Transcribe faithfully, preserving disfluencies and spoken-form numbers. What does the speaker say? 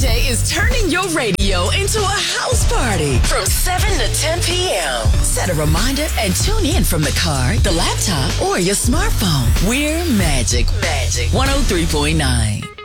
J is turning your radio into a house party from seven to ten p.m. Set a reminder and tune in from the car, the laptop, or your smartphone. We're Magic. Magic one oh three point nine.